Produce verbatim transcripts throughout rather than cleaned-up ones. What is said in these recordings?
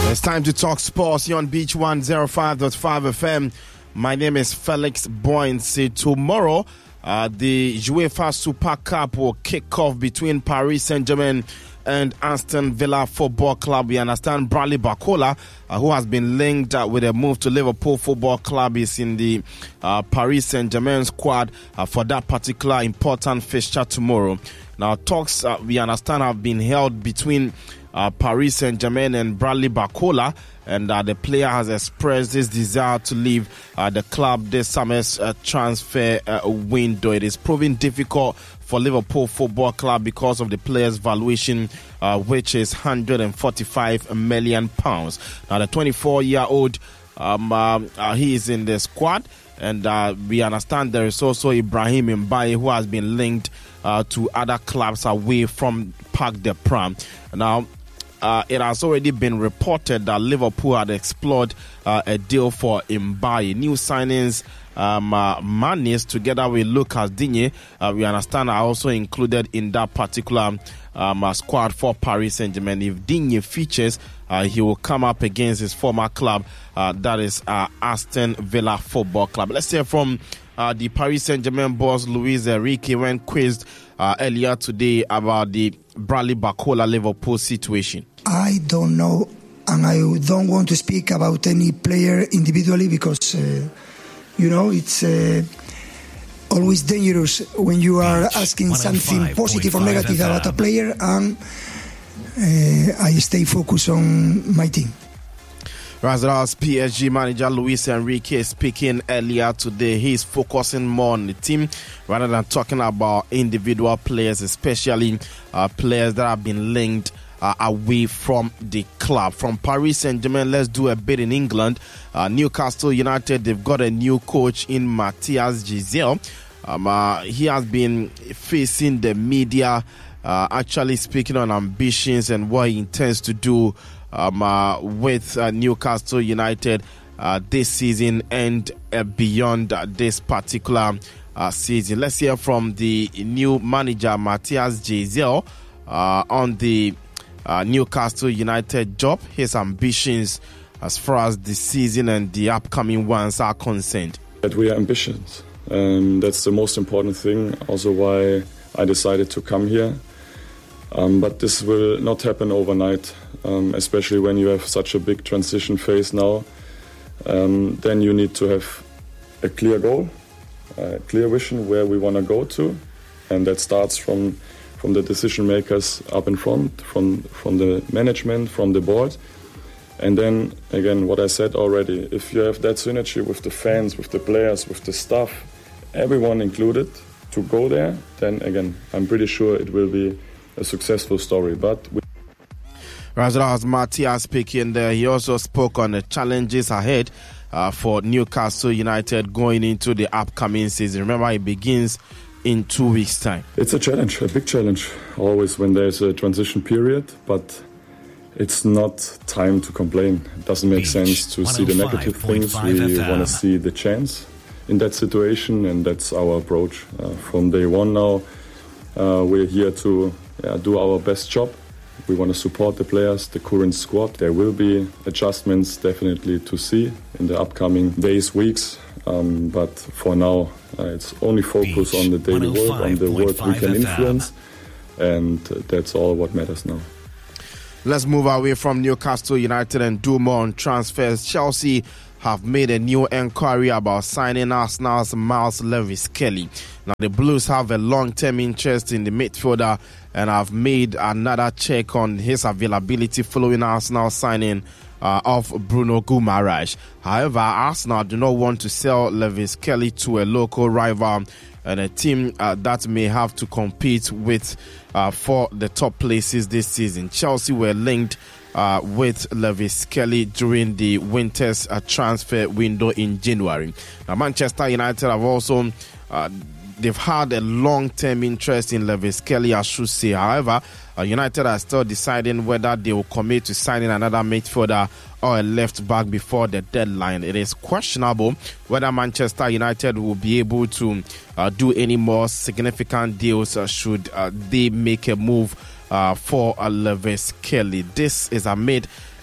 It's time to talk sports here on Beach one oh five point five F M. My name is Felix Boyne. Tomorrow, uh, the UEFA Super Cup will kick off between Paris Saint-Germain and Aston Villa Football Club. We understand Bradley Barcola, uh, who has been linked uh, with a move to Liverpool Football Club, is in the uh, Paris Saint-Germain squad uh, for that particular important fixture tomorrow. Now, talks, uh, we understand, have been held between uh, Paris Saint-Germain and Bradley Barcola, and uh, the player has expressed his desire to leave uh, the club this summer's uh, transfer uh, window. It is proving difficult for Liverpool Football Club because of the player's valuation, uh, which is one hundred forty-five million pounds. Now, the twenty-four-year-old, um, uh, uh, he is in the squad, and uh, we understand there is also Ibrahim Mbaye, who has been linked uh, to other clubs away from Parc des Princes. Now, Uh, it has already been reported that Liverpool had explored uh, a deal for Mbaye. New signings, um, uh, Manis, together with Lucas Digne, uh, we understand, are also included in that particular um, uh, squad for Paris Saint-Germain. If Digne features, uh, he will come up against his former club, uh, that is uh, Aston Villa Football Club. Let's hear from uh, the Paris Saint-Germain boss, Luis Enrique, when quizzed uh, earlier today about the Bradley Barcola Liverpool situation. I don't know, and I don't want to speak about any player individually because, uh, you know, it's uh, always dangerous when you are asking something positive or negative about a player, and uh, I stay focused on my team. Razor's P S G manager Luis Enrique speaking earlier today. He's focusing more on the team rather than talking about individual players, especially uh, players that have been linked Uh, away from the club. From Paris Saint-Germain, let's do a bit in England. Uh, Newcastle United, they've got a new coach in Matthias Giselle. Um, uh, he has been facing the media, uh, actually speaking on ambitions and what he intends to do um, uh, with uh, Newcastle United uh, this season and uh, beyond uh, this particular uh, season. Let's hear from the new manager, Matthias Giselle, uh, on the Uh, Newcastle United job, his ambitions as far as the season and the upcoming ones are concerned. That we are ambitious. Um, that's the most important thing. Also why I decided to come here. Um, but this will not happen overnight, um, especially when you have such a big transition phase now. Um, then you need to have a clear goal, a clear vision where we want to go to. And that starts from from the decision makers up in front, from, from the management, from the board. And then, again, what I said already, if you have that synergy with the fans, with the players, with the staff, everyone included, to go there, then, again, I'm pretty sure it will be a successful story. But we Razor Matthias speaking there. He also spoke on the challenges ahead uh, for Newcastle United going into the upcoming season. Remember, it begins in two weeks' time. It's a challenge, a big challenge, always when there's a transition period, but it's not time to complain. It doesn't make sense to see the negative things. We want to see the chance in that situation, and that's our approach. Uh, from day one now, uh, we're here to yeah, do our best job. We want to support the players, the current squad. There will be adjustments definitely to see in the upcoming days, weeks. Um, but for now, uh, it's only focus on the daily work, on the work we can influence, and uh, that's all what matters now. Let's move away from Newcastle United and do more on transfers. Chelsea have made a new inquiry about signing Arsenal's Miles Lewis-Kelly. Now, the Blues have a long-term interest in the midfielder and have made another check on his availability following Arsenal signing Uh, of Bruno Guimaraes. However, Arsenal do not want to sell Lewis-Kelly to a local rival and a team uh, that may have to compete with uh, for the top places this season. Chelsea were linked uh, with Lewis-Kelly during the winter's uh, transfer window in January. Now, Manchester United have also uh, they've had a long-term interest in Lewis-Kelly, I should say. However, uh, United are still deciding whether they will commit to signing another midfielder or a left back before the deadline. It is questionable whether Manchester United will be able to uh, do any more significant deals uh, should uh, they make a move uh, for uh, Lewis-Kelly. This is amid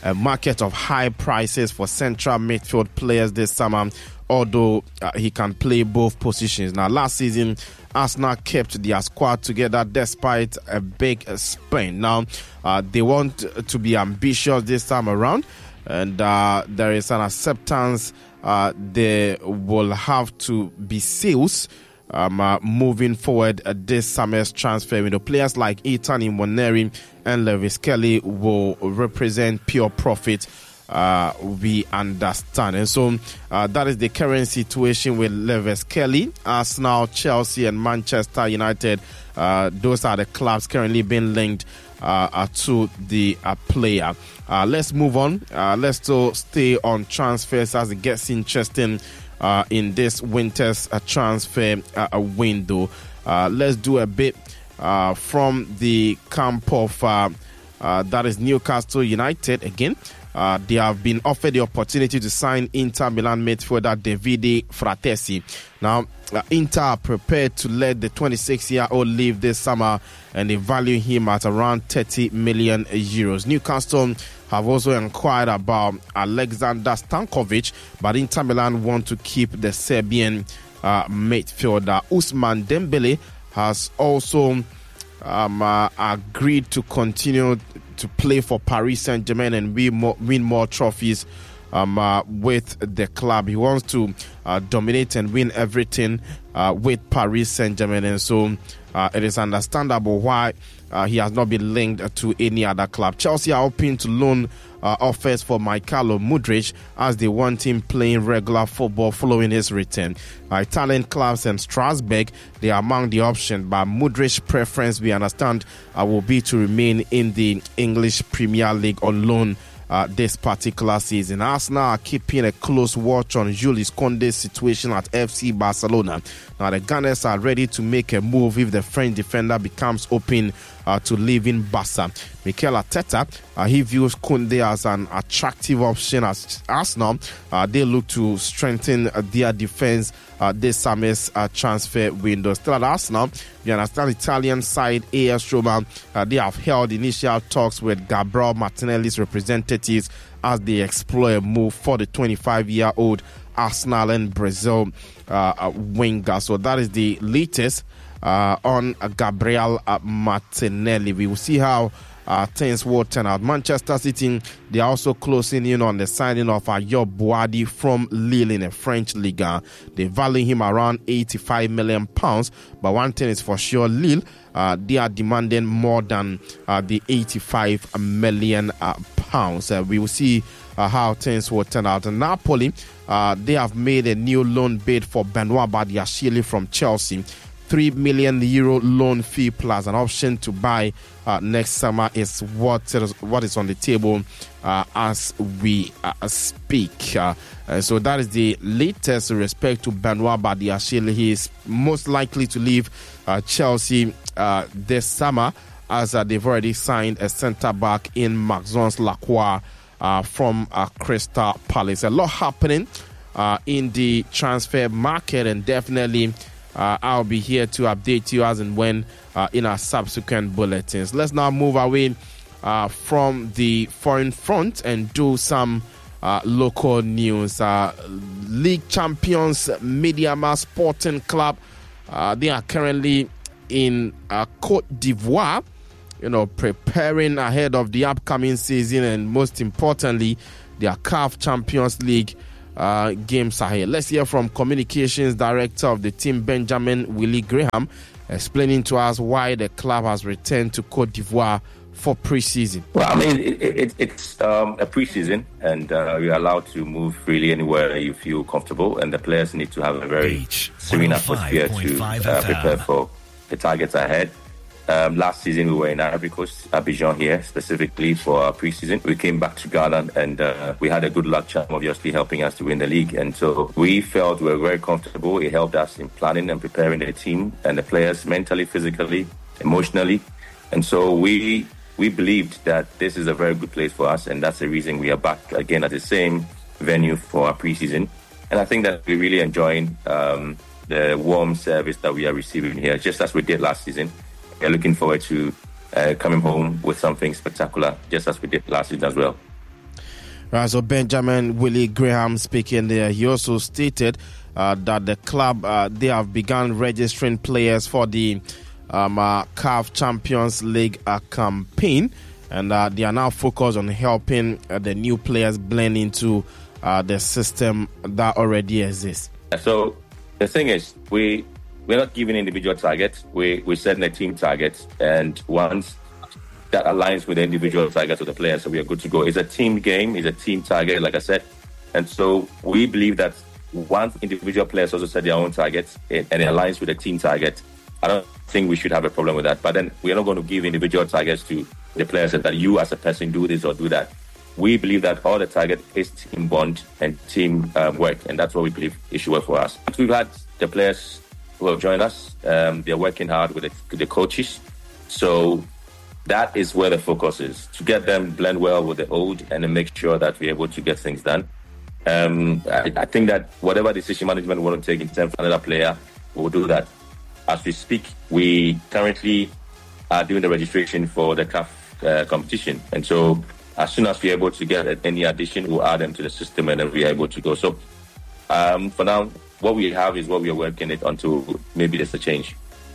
a market of high prices for central midfield players this summer, although uh, he can play both positions. Now, last season, Arsenal kept their squad together despite a big uh, spend. Now, uh, they want to be ambitious this time around, and uh, there is an acceptance uh, there will have to be sales um, uh, moving forward uh, this summer's transfer window. Players like Ethan Nwaneri and Lewis Kelly will represent pure profit, uh, we understand. And so uh, that is the current situation with Lewis Kelly. Arsenal, Chelsea and Manchester United, uh, those are the clubs currently being linked uh, uh, to the uh, player. Uh, let's move on. Uh, let's still stay on transfers as it gets interesting uh, in this winter's uh, transfer uh, window. Uh, let's do a bit uh, from the camp of uh, uh, that is Newcastle United again. Uh, they have been offered the opportunity to sign Inter Milan midfielder Davide Fratesi. Now, uh, Inter are prepared to let the twenty-six-year-old leave this summer, and they value him at around thirty million euros. Newcastle have also inquired about Alexander Stankovic, but Inter Milan want to keep the Serbian uh, midfielder. Ousmane Dembele has also um, uh, agreed to continue to play for Paris Saint-Germain and win more, win more trophies um, uh, with the club. He wants to uh, dominate and win everything uh, with Paris Saint-Germain, and so uh, it is understandable why uh, he has not been linked to any other club. Chelsea are hoping to loan uh, offers for Mykhailo Mudryk as they want him playing regular football following his return. Uh, Italian clubs and Strasbourg, they are among the options, but Mudryk's preference, we understand, uh, will be to remain in the English Premier League on loan uh, this particular season. Arsenal are keeping a close watch on Jules Koundé's situation at F C Barcelona. Now, the Gunners are ready to make a move if the French defender becomes open uh, to leaving Barca. Mikel Arteta, uh, he views Koundé as an attractive option as Arsenal. Uh, they look to strengthen uh, their defense uh, this summer's uh, transfer window. Still at Arsenal, we understand Italian side A S Roma, uh, they have held initial talks with Gabriel Martinelli's representatives as they explore a move for the twenty-five-year-old Arsenal and Brazil uh, winger. So that is the latest uh, on uh, Gabriel uh, Martinelli. We will see how uh, things will turn out. Manchester City, they are also closing in on the signing of Ayoub Boadi from Lille in the French Liga. They value him around eighty-five million pounds, but one thing is for sure, Lille, uh, they are demanding more than uh, the eighty-five million uh, pounds. Uh, we will see Uh, how things will turn out. And Napoli, uh, they have made a new loan bid for Benoit Badiashile from Chelsea. Three million euro loan fee plus an option to buy uh, next summer is what is, what is on the table uh, as we uh, speak. Uh, uh, so that is the latest with respect to Benoit Badiashile. He is most likely to leave uh, Chelsea uh, this summer, as uh, they've already signed a centre back in Maxence Lacroix Uh, from uh, Crystal Palace. A lot happening uh, in the transfer market, and definitely uh, I'll be here to update you as and when uh, in our subsequent bulletins. Let's now move away uh, from the foreign front and do some uh, local news. Uh, league champions Mediama Sporting Club, uh, they are currently in uh, Côte d'Ivoire, you know, preparing ahead of the upcoming season, and most importantly, their C A F Champions League uh, games are here. Let's hear from Communications Director of the team, Benjamin Willie Graham, explaining to us why the club has returned to Côte d'Ivoire for pre-season. Well, I mean, it, it, it's um, a pre-season, and uh, you're allowed to move freely anywhere you feel comfortable, and the players need to have a very H, serene atmosphere to uh, prepare for the targets ahead. Um, last season, we were in Ivory Coast, Abidjan here, specifically for our preseason. We came back to Ghana, and uh, we had a good luck charm, obviously, helping us to win the league. And so we felt we were very comfortable. It helped us in planning and preparing the team and the players mentally, physically, emotionally. And so we we believed that this is a very good place for us, and that's the reason we are back again at the same venue for our preseason. And I think that we're really enjoying um, the warm service that we are receiving here, just as we did last season. We're looking forward to uh, coming home with something spectacular, just as we did last season as well. Right, so Benjamin Willie Graham speaking there. He also stated uh, that the club, uh, they have begun registering players for the um, uh, C A F Champions League uh, campaign, and uh, they are now focused on helping uh, the new players blend into uh, the system that already exists. So the thing is, we we're not giving individual targets. We we're setting a team target, and once that aligns with the individual targets of the players, so we are good to go. It's a team game. It's a team target, like I said, and so we believe that once individual players also set their own targets and it aligns with the team target, I don't think we should have a problem with that. But then we are not going to give individual targets to the players that you as a person do this or do that. We believe that all the target is team bond and team um, work, and that's what we believe it should work for us. We've had the players who have joined us. Um, they're working hard with the, the coaches. So that is where the focus is, to get them blend well with the old and then make sure that we're able to get things done. Um, I, I think that whatever decision management we want to take in terms of another player, we'll do that. As we speak, we currently are doing the registration for the C A F uh, competition. And so as soon as we're able to get any addition, we'll add them to the system and then we're able to go. So um, for now, what we have is what we are working it until maybe there's a change.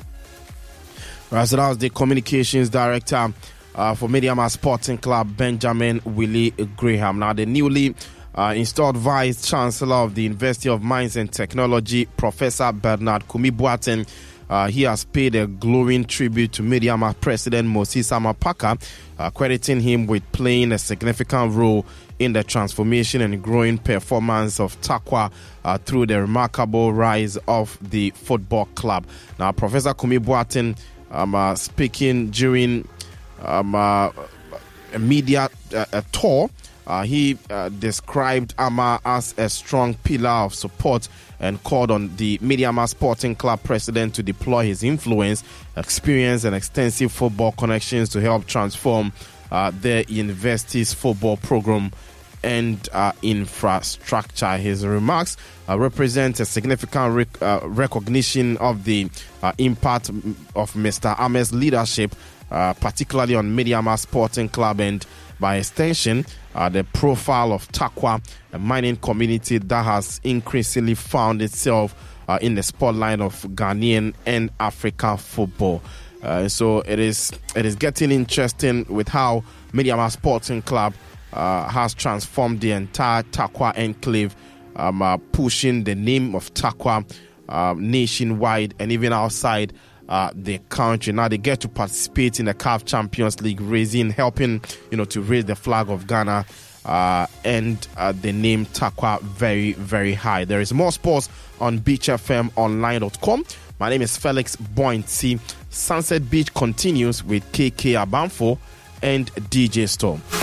Right, so that was the communications director uh, for Mediama Sporting Club, Benjamin Willie Graham. Now, the newly uh, installed Vice Chancellor of the University of Mines and Technology, Professor Bernard Kumi-Boateng, uh, he has paid a glowing tribute to Mediama President Moses Amapaka, uh, crediting him with playing a significant role in the transformation and growing performance of Tarkwa uh, through the remarkable rise of the football club. Now, Professor Kumi-Boateng um, uh, speaking during um, uh, a media uh, a tour, uh, he uh, described Ama as a strong pillar of support and called on the Mediama Sporting Club president to deploy his influence, experience, and extensive football connections to help transform uh, the university's football program and uh, infrastructure. His remarks uh, represent a significant rec- uh, recognition of the uh, impact of Mister Ame's leadership, uh, particularly on Mediama Sporting Club and, by extension, uh, the profile of Tarkwa, a mining community that has increasingly found itself uh, in the spotlight of Ghanaian and African football. Uh, so it is it is getting interesting with how Mediama Sporting Club Uh, has transformed the entire Tarkwa enclave, um, uh, pushing the name of Tarkwa uh, nationwide and even outside uh, the country. Now they get to participate in the C A F Champions League, raising, helping, you know, to raise the flag of Ghana uh, and uh, the name Tarkwa very, very high. There is more sports on beach f m online dot com. My name is Felix Bointsy. Sunset Beach continues with K K Abamfo and D J Storm.